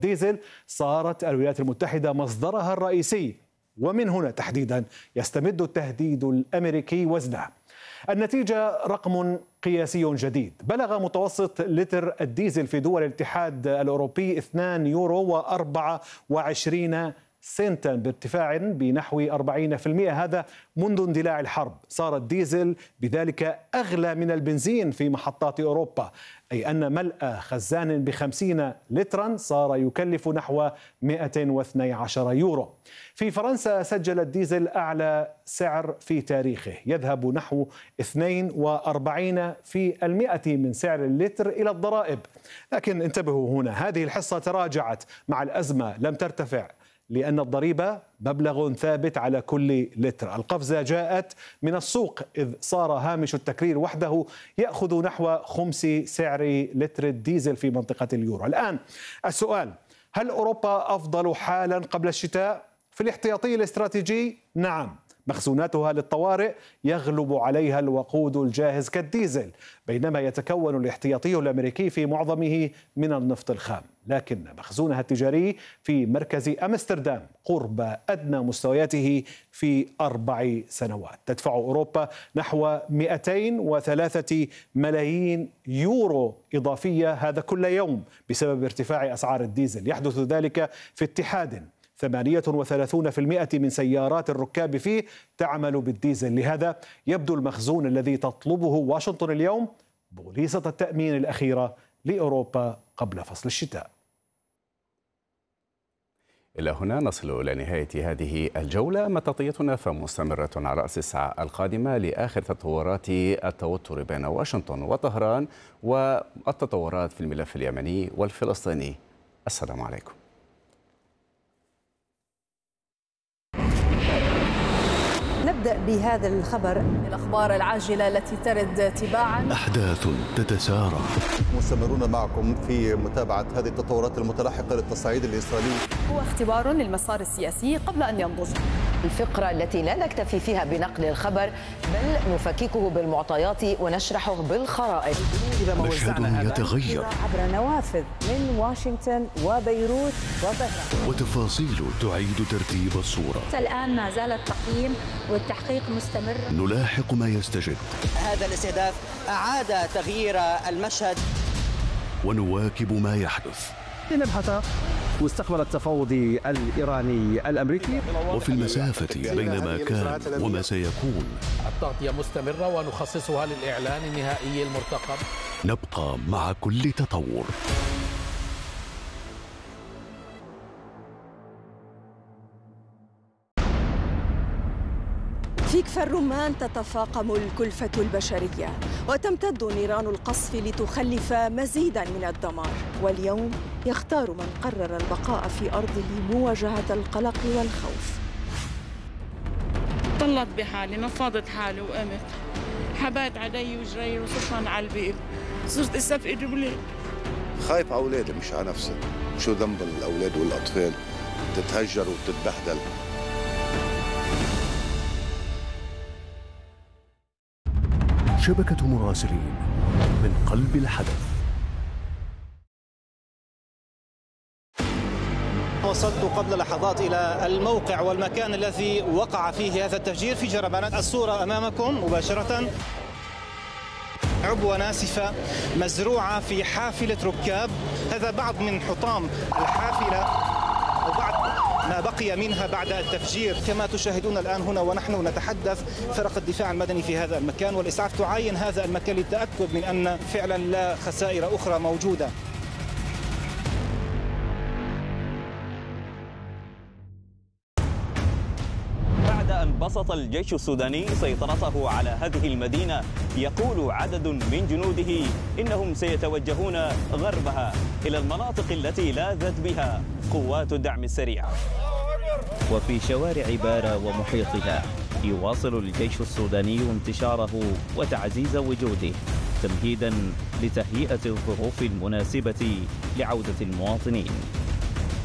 ديزل صارت الولايات المتحدة مصدرها الرئيسي، ومن هنا تحديدا يستمد التهديد الأمريكي وزنه. النتيجة رقم قياسي جديد. بلغ متوسط لتر الديزل في دول الاتحاد الأوروبي 2 يورو و24 سنتا، بارتفاع بنحو 40%. هذا منذ اندلاع الحرب. صار الديزل بذلك أغلى من البنزين في محطات أوروبا، أي أن ملء خزان ب50 لترا صار يكلف نحو 112 يورو. في فرنسا سجل الديزل أعلى سعر في تاريخه، يذهب نحو 42% من سعر اللتر إلى الضرائب. لكن انتبهوا هنا، هذه الحصة تراجعت مع الأزمة، لم ترتفع، لأن الضريبة مبلغ ثابت على كل لتر. القفزة جاءت من السوق، إذ صار هامش التكرير وحده يأخذ نحو خمس سعر لتر الديزل في منطقة اليورو. الآن السؤال: هل أوروبا أفضل حالا قبل الشتاء؟ في الاحتياطي الاستراتيجي نعم، مخزوناتها للطوارئ يغلب عليها الوقود الجاهز كالديزل، بينما يتكون الاحتياطي الأمريكي في معظمه من النفط الخام. لكن مخزونها التجاري في مركز أمستردام قرب أدنى مستوياته في 4 سنوات. تدفع أوروبا نحو 203 ملايين يورو إضافية هذا كل يوم بسبب ارتفاع أسعار الديزل. يحدث ذلك في اتحاد 38% من سيارات الركاب فيه تعمل بالديزل. لهذا يبدو المخزون الذي تطلبه واشنطن اليوم بوليصة التأمين الأخيرة لأوروبا قبل فصل الشتاء. إلى هنا نصل إلى نهاية هذه الجولة. مطاطيتنا فمستمرة على رأس الساعة القادمة لآخر تطورات التوتر بين واشنطن وطهران والتطورات في الملف اليمني والفلسطيني. السلام عليكم. نبدأ بهذا الخبر. الأخبار العاجلة التي ترد تباعا. أحداث تتسارع. مستمرون معكم في متابعة هذه التطورات المتلاحقة للتصعيد الإسرائيلي. هو اختبار للمسار السياسي قبل أن ينضج. الفقرة التي لا نكتفي فيها بنقل الخبر، بل نفككه بالمعطيات ونشرحه بالخرائط. مشهد يتغير عبر نوافذ من واشنطن وبيروت وطهران، وتفاصيل تعيد ترتيب الصورة. الآن ما زال التقييم والتحقيق مستمر. نلاحق ما يستجد. هذا الاستهداف أعاد تغيير المشهد، ونواكب ما يحدث. لنبحث مستقبل التفاوض الإيراني الأمريكي. وفي المسافة بين ما كان وما سيكون، التغطية مستمرة ونخصصها للإعلان النهائي المرتقب. نبقى مع كل تطور. في كفر الرمان تتفاقم الكلفة البشرية، وتمتد نيران القصف لتخلف مزيدا من الدمار. واليوم يختار من قرر البقاء في أرضه مواجهة القلق والخوف. طلت بحالي، نفضت حالي وقمت، حبيت علي وجري وصرت على البيت، صرت استفقد بلاد. خايف على أولادي مش على نفسي. شو ذنب الأولاد والأطفال تتهجر وتتبهدل؟ شبكة مراسلين من قلب الحدث. وصلت قبل لحظات إلى الموقع والمكان الذي وقع فيه هذا التفجير في جربانات. الصورة أمامكم مباشرة، عبوة ناسفة مزروعة في حافلة ركاب. هذا بعض من حطام الحافلة وبعض ما بقي منها بعد التفجير. كما تشاهدون الآن هنا ونحن نتحدث، فرق الدفاع المدني في هذا المكان والإسعاف تعاين هذا المكان للتأكد من أن فعلا لا خسائر أخرى موجودة. بعد أن بسط الجيش السوداني سيطرته على هذه المدينة، يقول عدد من جنوده إنهم سيتوجهون غربها إلى المناطق التي لاذت بها قوات الدعم السريع. وفي شوارع بارا ومحيطها يواصل الجيش السوداني انتشاره وتعزيز وجوده، تمهيدا لتهيئة الظروف المناسبة لعودة المواطنين.